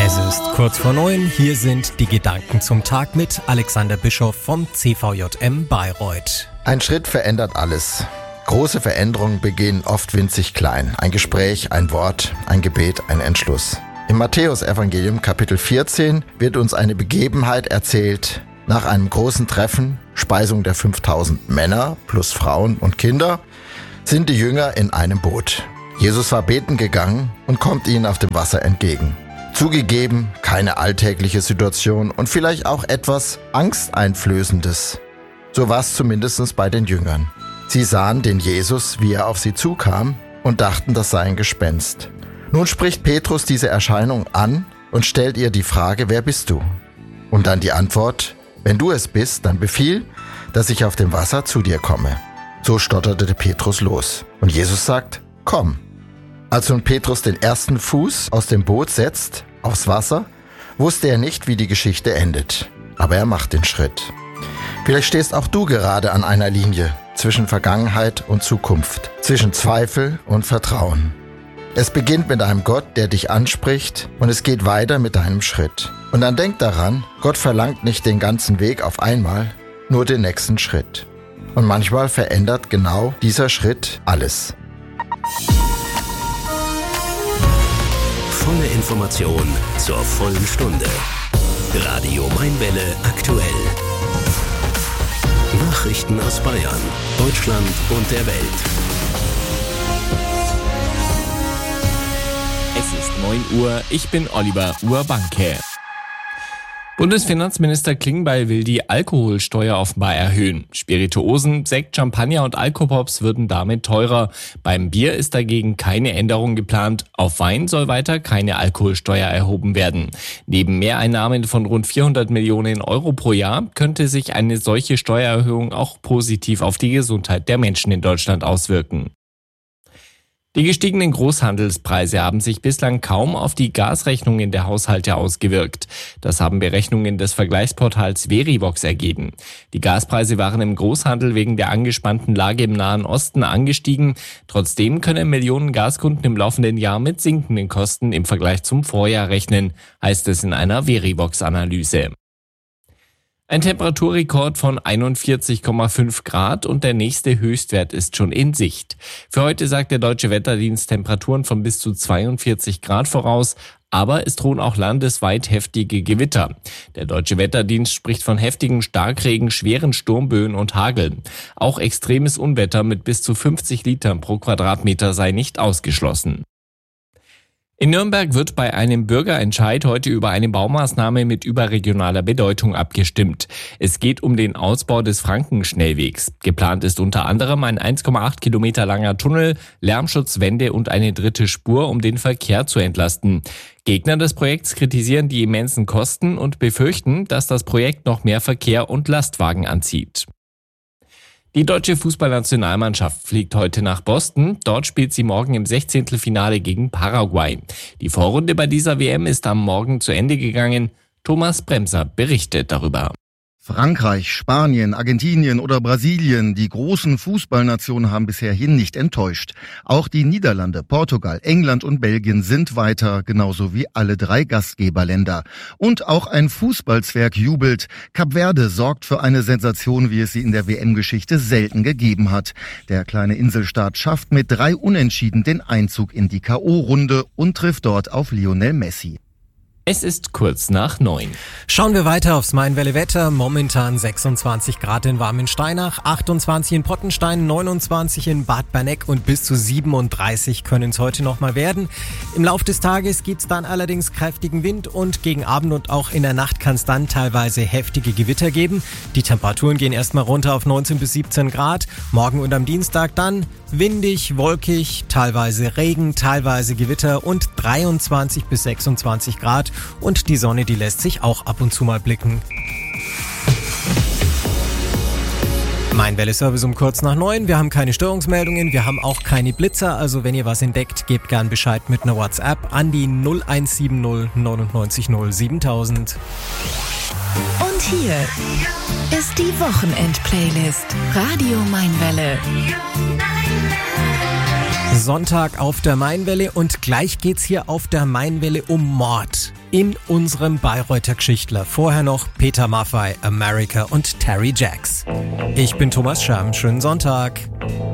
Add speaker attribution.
Speaker 1: Es ist kurz vor 9, hier sind die Gedanken zum Tag mit Alexander Bischoff vom CVJM Bayreuth.
Speaker 2: Ein Schritt verändert alles. Große Veränderungen beginnen oft winzig klein. Ein Gespräch, ein Wort, ein Gebet, ein Entschluss. Im Matthäus-Evangelium Kapitel 14 wird uns eine Begebenheit erzählt. Nach einem großen Treffen, Speisung der 5000 Männer plus Frauen und Kinder, sind die Jünger in einem Boot. Jesus war beten gegangen und kommt ihnen auf dem Wasser entgegen. Zugegeben, keine alltägliche Situation und vielleicht auch etwas Angsteinflößendes. So war es zumindest bei den Jüngern. Sie sahen den Jesus, wie er auf sie zukam und dachten, das sei ein Gespenst. Nun spricht Petrus diese Erscheinung an und stellt ihr die Frage, wer bist du? Und dann die Antwort, wenn du es bist, dann befiehl, dass ich auf dem Wasser zu dir komme. So stotterte Petrus los. Und Jesus sagt, komm. Als nun Petrus den ersten Fuß aus dem Boot setzt, aufs Wasser, wusste er nicht, wie die Geschichte endet. Aber er macht den Schritt. Vielleicht stehst auch du gerade an einer Linie zwischen Vergangenheit und Zukunft, zwischen Zweifel und Vertrauen. Es beginnt mit einem Gott, der dich anspricht, und es geht weiter mit deinem Schritt. Und dann denk daran, Gott verlangt nicht den ganzen Weg auf einmal, nur den nächsten Schritt. Und manchmal verändert genau dieser Schritt alles.
Speaker 3: Volle Information zur vollen Stunde. Radio Mainwelle aktuell. Nachrichten aus Bayern, Deutschland und der Welt.
Speaker 4: Es ist 9 Uhr, ich bin Oliver Urbanke. Bundesfinanzminister Klingbeil will die Alkoholsteuer offenbar erhöhen. Spirituosen, Sekt, Champagner und Alkopops würden damit teurer. Beim Bier ist dagegen keine Änderung geplant. Auf Wein soll weiter keine Alkoholsteuer erhoben werden. Neben Mehreinnahmen von rund 400 Millionen Euro pro Jahr könnte sich eine solche Steuererhöhung auch positiv auf die Gesundheit der Menschen in Deutschland auswirken. Die gestiegenen Großhandelspreise haben sich bislang kaum auf die Gasrechnungen der Haushalte ausgewirkt. Das haben Berechnungen des Vergleichsportals Verivox ergeben. Die Gaspreise waren im Großhandel wegen der angespannten Lage im Nahen Osten angestiegen. Trotzdem können Millionen Gaskunden im laufenden Jahr mit sinkenden Kosten im Vergleich zum Vorjahr rechnen, heißt es in einer Verivox-Analyse. Ein Temperaturrekord von 41,5 Grad und der nächste Höchstwert ist schon in Sicht. Für heute sagt der Deutsche Wetterdienst Temperaturen von bis zu 42 Grad voraus, aber es drohen auch landesweit heftige Gewitter. Der Deutsche Wetterdienst spricht von heftigen Starkregen, schweren Sturmböen und Hagel. Auch extremes Unwetter mit bis zu 50 Litern pro Quadratmeter sei nicht ausgeschlossen. In Nürnberg wird bei einem Bürgerentscheid heute über eine Baumaßnahme mit überregionaler Bedeutung abgestimmt. Es geht um den Ausbau des Frankenschnellwegs. Geplant ist unter anderem ein 1,8 Kilometer langer Tunnel, Lärmschutzwände und eine dritte Spur, um den Verkehr zu entlasten. Gegner des Projekts kritisieren die immensen Kosten und befürchten, dass das Projekt noch mehr Verkehr und Lastwagen anzieht. Die deutsche Fußballnationalmannschaft fliegt heute nach Boston. Dort spielt sie morgen im 16. Finale gegen Paraguay. Die Vorrunde bei dieser WM ist am Morgen zu Ende gegangen. Thomas Bremser berichtet darüber.
Speaker 5: Frankreich, Spanien, Argentinien oder Brasilien, die großen Fußballnationen haben bisher hier nicht enttäuscht. Auch die Niederlande, Portugal, England und Belgien sind weiter, genauso wie alle 3 Gastgeberländer. Und auch ein Fußballzwerg jubelt. Kap Verde sorgt für eine Sensation, wie es sie in der WM-Geschichte selten gegeben hat. Der kleine Inselstaat schafft mit 3 Unentschieden den Einzug in die K.O.-Runde und trifft dort auf Lionel Messi.
Speaker 4: Es ist kurz nach 9.
Speaker 1: Schauen wir weiter aufs Mainwelle-Wetter. Momentan 26 Grad in Warmensteinach, 28 in Pottenstein, 29 in Bad Berneck und bis zu 37 können es heute nochmal werden. Im Lauf des Tages gibt's dann allerdings kräftigen Wind und gegen Abend und auch in der Nacht kann es dann teilweise heftige Gewitter geben. Die Temperaturen gehen erstmal runter auf 19 bis 17 Grad. Morgen und am Dienstag dann windig, wolkig, teilweise Regen, teilweise Gewitter und 23 bis 26 Grad. Und die Sonne, die lässt sich auch ab und zu mal blicken. Mainwelle-Service um kurz nach 9. Wir haben keine Störungsmeldungen, wir haben auch keine Blitzer. Also wenn ihr was entdeckt, gebt gern Bescheid mit einer WhatsApp an die 0170 99 0 7000.
Speaker 6: Und hier ist die Wochenend-Playlist. Radio Mainwelle.
Speaker 1: Sonntag auf der Mainwelle und gleich geht's hier auf der Mainwelle um Mord. in unserem Bayreuther Geschichtler. Vorher noch Peter Maffay, America und Terry Jacks. Ich bin Thomas Schramm. Schönen Sonntag.